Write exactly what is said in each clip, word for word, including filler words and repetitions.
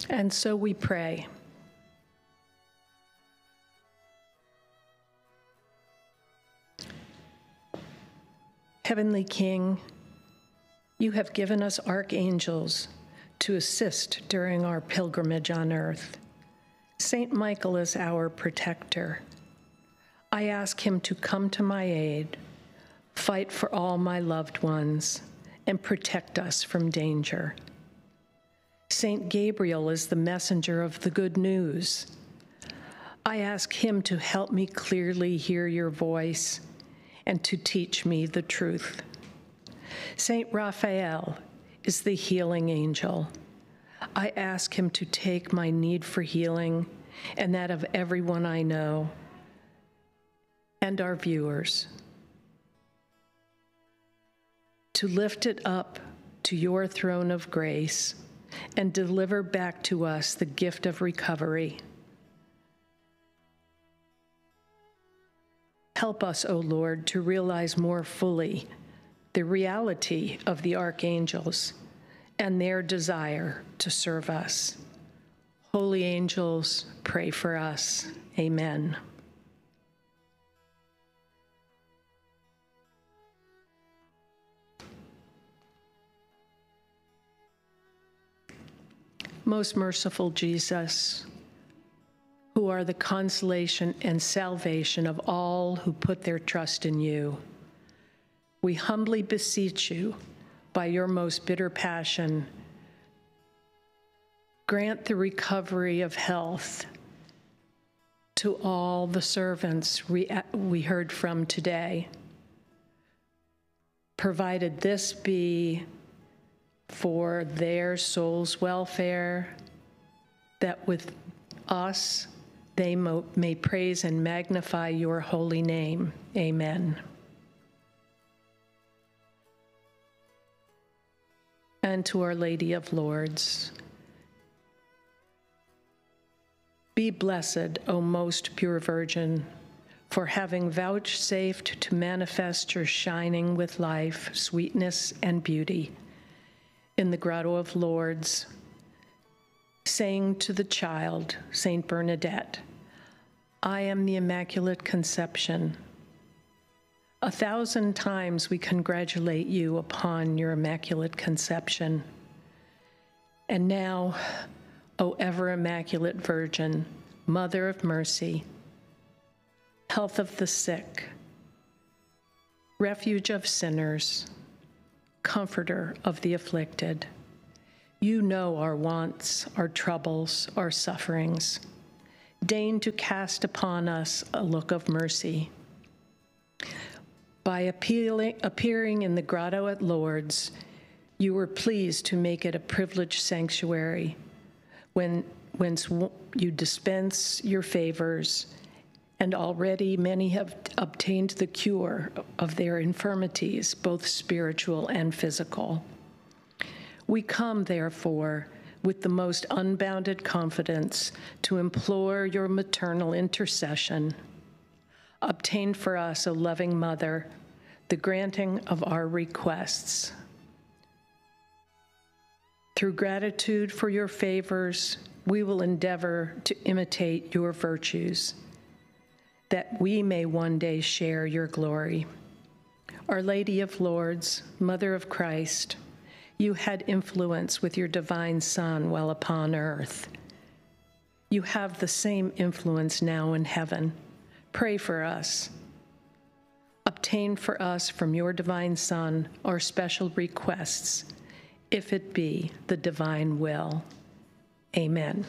And so we pray. Heavenly King, you have given us archangels to assist during our pilgrimage on earth. Saint Michael is our protector. I ask him to come to my aid, fight for all my loved ones, and protect us from danger. Saint Gabriel is the messenger of the good news. I ask him to help me clearly hear your voice and to teach me the truth. Saint Raphael is the healing angel. I ask him to take my need for healing and that of everyone I know and our viewers, to lift it up to your throne of grace and deliver back to us the gift of recovery. Help us, O Lord, to realize more fully the reality of the archangels and their desire to serve us. Holy angels, pray for us. Amen. Most merciful Jesus, who are the consolation and salvation of all who put their trust in you, we humbly beseech you, by your most bitter passion, grant the recovery of health to all the servants we, we heard from today, provided this be for their soul's welfare, that with us they mo- may praise and magnify your holy name. Amen. And to Our Lady of Lourdes, be blessed, O most pure Virgin, for having vouchsafed to manifest your shining with life, sweetness, and beauty in the Grotto of Lourdes, saying to the child, Saint Bernadette, I am the Immaculate Conception. A thousand times we congratulate you upon your Immaculate Conception. And now, O ever Immaculate Virgin, Mother of Mercy, health of the sick, refuge of sinners, comforter of the afflicted, you know our wants, our troubles, our sufferings. Deign to cast upon us a look of mercy. By appealing, appearing in the grotto at Lourdes, you were pleased to make it a privileged sanctuary, when, whence you dispense your favors, and already many have obtained the cure of their infirmities, both spiritual and physical. We come, therefore, with the most unbounded confidence to implore your maternal intercession. Obtain for us, O loving Mother, the granting of our requests. Through gratitude for your favors, we will endeavor to imitate your virtues, that we may one day share your glory. Our Lady of Lourdes, Mother of Christ, you had influence with your divine Son while upon earth. You have the same influence now in heaven. Pray for us. Obtain for us from your divine Son our special requests, if it be the divine will. Amen.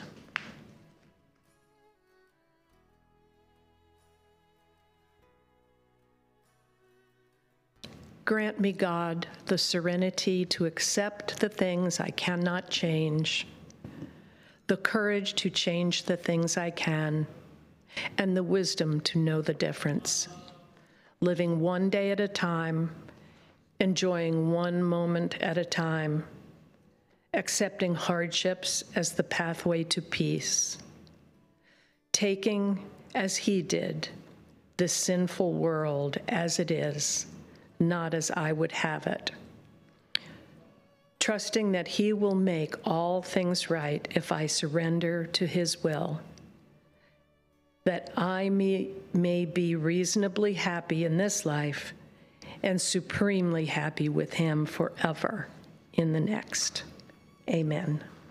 Grant me, God, the serenity to accept the things I cannot change, the courage to change the things I can, and the wisdom to know the difference, living one day at a time, enjoying one moment at a time, accepting hardships as the pathway to peace, taking, as he did, this sinful world as it is, not as I would have it, trusting that he will make all things right if I surrender to his will, that I may, may be reasonably happy in this life and supremely happy with him forever in the next. Amen.